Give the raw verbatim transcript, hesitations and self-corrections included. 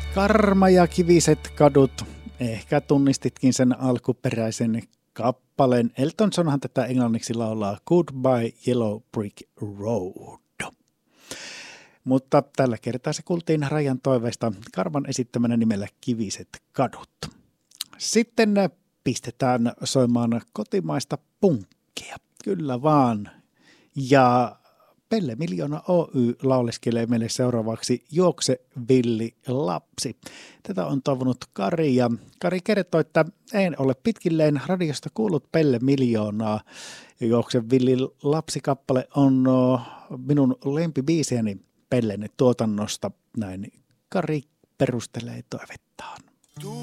Karma ja kiviset kadut. Ehkä tunnistitkin sen alkuperäisen kappaleen. Elton Johnhan tätä englanniksi laulaa Goodbye Yellow Brick Road. Mutta tällä kertaa se kuultiin Rajan toiveesta Karman esittämänä nimellä Kiviset kadut. Sitten pistetään soimaan kotimaista punkkia. Kyllä vaan. Ja Pelle Miljoona Oy lauleskelee meille seuraavaksi Juokse villi lapsi. Tätä on toivonut Kari ja Kari kertoo, että en ole pitkilleen radiosta kuullut Pelle Miljoonaa. Juokse villi lapsi-kappale on minun lempibiisejäni Pellen tuotannosta. Näin Kari perustelee toivettaan.